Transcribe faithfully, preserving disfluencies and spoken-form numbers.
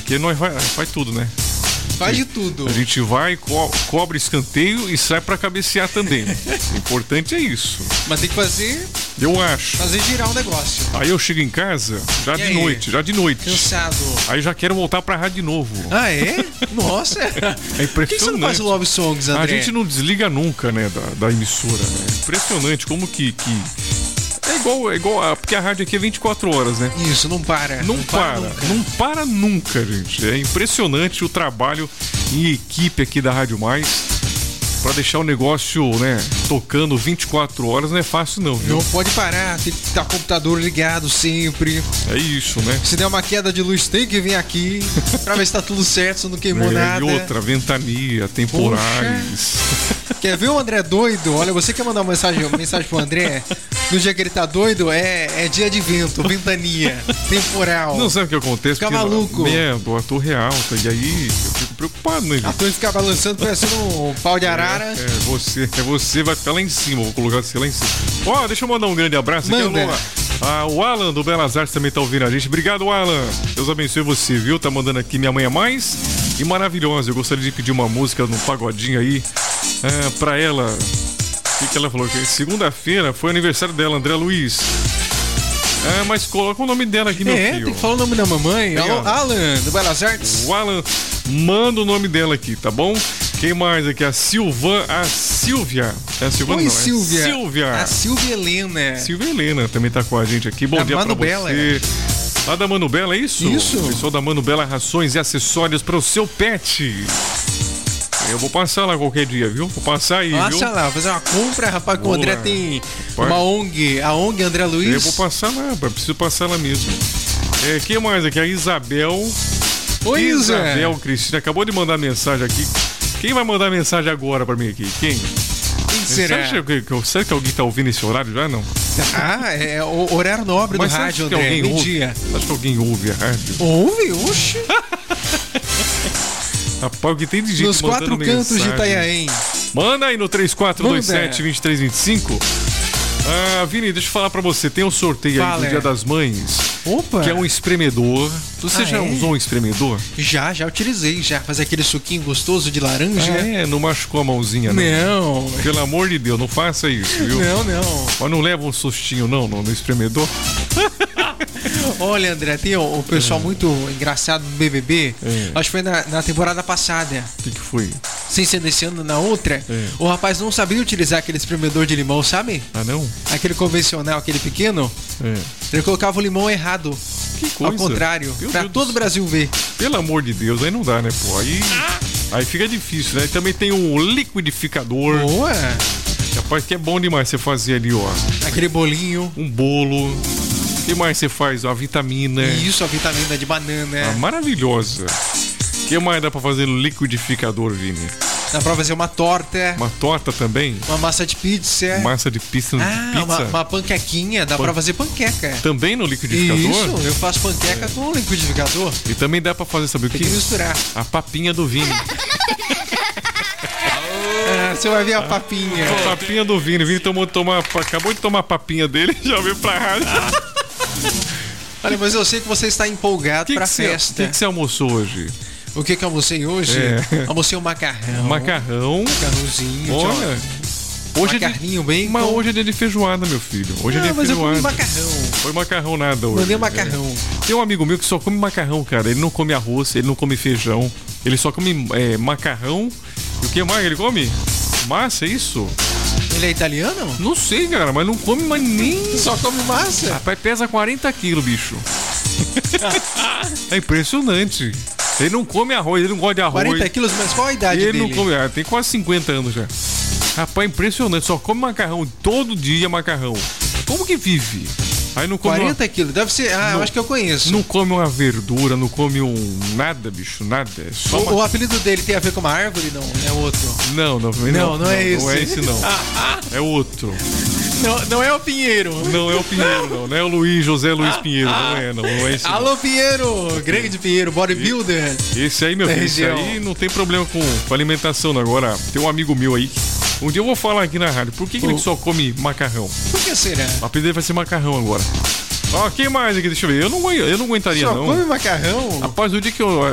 Porque nós vai, faz tudo, né? Faz de tudo. A gente vai, co cobra escanteio e sai pra cabecear também. O importante é isso. Mas tem que fazer... Eu acho. Fazer girar o negócio. Aí eu chego em casa, já E de aí? noite, já de noite. Cansado. Aí já quero voltar pra rádio de novo. Ah, é? Nossa. É impressionante. Por que você não faz o Love Songs, André? A gente não desliga nunca, né, da, da emissora, né? Impressionante como que... que... É igual, é igual, a, porque a rádio aqui é vinte e quatro horas, né? Isso, não para. Não, não para, nunca. não para nunca, gente. É impressionante o trabalho em equipe aqui da Rádio Mais. Pra deixar o negócio, né, tocando vinte e quatro horas não é fácil não, viu? Não pode parar, tem que estar com o computador ligado sempre. É isso, né? Se der uma queda de luz, tem que vir aqui pra ver se tá tudo certo, se não queimou É, nada. e outra, ventania, temporais. Quer ver o André doido? Olha, você quer mandar uma mensagem, uma mensagem pro André? No dia que ele tá doido, é, é dia de vento, ventania, temporal. Não sabe o que acontece? Fica maluco. É, a torre é alta, e aí eu fico preocupado, né, gente? A torre fica balançando, parecendo um pau de arara. É, é você, é você, vai ficar lá em cima, vou colocar você lá em cima. Ó, deixa eu mandar um grande abraço aqui. Manda. Alô, ah, o Alan do Belas Artes também tá ouvindo a gente. Obrigado, Alan. Deus abençoe você, viu? Tá mandando aqui Minha Mãe é Mais e maravilhosa. Eu gostaria de pedir uma música no pagodinho aí é, pra ela. O que, que ela falou? Segunda-feira foi aniversário dela, André Luiz. É, mas coloca o nome dela aqui, meu É, filho. tem que falar o nome da mamãe. Tem, Alô, ó. Alan, do Belas Artes. O Alan, manda o nome dela aqui, tá bom? Quem mais aqui? A Silvan, a Silvia. É a Silvana, Oi, não, Silvia. É Silvia. A Silvia Helena. Silvia Helena também tá com a gente aqui. Bom Da dia Mano pra Bela. você. Lá da Mano Bela, é isso? Isso. Pessoal da Mano Bela, rações e acessórios para o seu pet. Eu vou passar lá qualquer dia, viu? Vou passar aí, Passa viu? lá, fazer uma compra, rapaz, que o Vou André lá. tem Vai. uma O N G, a O N G André Luiz. Eu vou passar lá, rapaz, preciso passar lá mesmo. É, quem mais aqui? A Isabel. Oi, Isa. Isabel Cristina acabou de mandar mensagem aqui. Quem vai mandar mensagem agora pra mim aqui? Quem? Quem será? Será que, que- será que alguém tá ouvindo esse horário já? Não. Ah, é o horário nobre Mas do você rádio, acha que André. alguém ouve? Meio-dia. Acho que alguém ouve a rádio. Ouve? Oxe. Rapaz, o que tem de gente Nos quatro mandando cantos mensagem. de Itanhaém. Manda aí no três quatro dois sete, dois três dois cinco. Ah, Vini, deixa eu falar pra você. Tem um sorteio aí Fala. do Dia das Mães, Opa. que é um espremedor. Você Ah, já é? usou um espremedor? Já, já utilizei, já. Fazer aquele suquinho gostoso de laranja. Ah, é, não machucou a mãozinha, não. Não. Pelo amor de Deus, não faça isso, viu? Não, não. Mas não leva um sustinho, não, no, no espremedor. Olha, André, tem o, o pessoal muito engraçado do B B B. É. Acho que foi na, na temporada passada. O que, que foi? Sem ser nesse ano, na outra. É. O rapaz não sabia utilizar aquele espremedor de limão, sabe? Ah, não? Aquele convencional, aquele pequeno. É. Ele colocava o limão errado. Que coisa. Ao contrário. Meu Pra Deus todo do o Brasil ver. Pelo amor de Deus, aí não dá, né, pô? Aí, aí fica difícil, né? E também tem um liquidificador. Boa. Rapaz, que é bom demais você fazer ali, ó. Aquele bolinho. Um bolo. O que mais você faz? Uma vitamina. Isso, a vitamina de banana. Ah, maravilhosa. O que mais dá pra fazer no liquidificador, Vini? Dá pra fazer uma torta. Uma torta também? Uma massa de pizza. Massa de pizza, Ah, de uma, pizza? uma panquequinha. Dá Pan- pra fazer panqueca. Também no liquidificador? Isso, eu faço panqueca com liquidificador. E também dá pra fazer, sabe o Tem que? que misturar. A papinha do Vini. Ah, você vai ver a papinha. A papinha do Vini. O Vini tomou, tomar, acabou de tomar a papinha dele, já veio pra rádio. Olha, mas eu sei que você está empolgado Que pra que você- festa. O que, que você almoçou hoje? O que que eu almocei hoje? É. Almocei um macarrão. Macarrão. Macarrãozinho. Olha. Hoje é, de, Macarrinho bem. mas hoje é dia de feijoada, meu filho. Hoje é dia Não, de mas eu comi feijoada. macarrão. Foi macarrão nada hoje. Mandei macarrão. É. Tem um amigo meu que só come macarrão, cara. Ele não come arroz, ele não come feijão. Ele só come é, macarrão. E o que mais ele come? Massa, é isso? Ele é italiano? Não sei, cara, mas não come mais nem. Só come massa. Rapaz, pesa quarenta quilos, bicho. É impressionante. Ele não come arroz, ele não gosta de arroz. quarenta quilos, mas qual a idade Ele dele? não come, ah, tem quase cinquenta anos já. Rapaz, impressionante, só come macarrão, todo dia macarrão. Como que vive? Aí não come quarenta quilos, deve ser. Ah, eu Não. acho que eu conheço. uma, não come uma verdura, não come um nada, bicho, nada. É só O, uma... o apelido dele tem a ver com uma árvore? Não, é outro. Não, não, não, Não, não é Não é esse. esse não. É outro. Não, não é o Pinheiro. Não é o Pinheiro, não. Não é o Luiz, José Luiz Pinheiro. Não é, não. Não é esse. Não. Alô, Pinheiro! Grande Pinheiro, bodybuilder. Esse aí, meu Da filho, esse região. aí não tem problema com, com alimentação, não. Agora, tem um amigo meu aí. Um dia eu vou falar aqui na rádio. Por que, que ele Oh. só come macarrão? Por que será? O apelido dele vai ser macarrão agora. Ó, quem mais aqui? Deixa eu ver. Eu não, agu- eu não aguentaria, Só não. come macarrão? Rapaz, o dia que eu.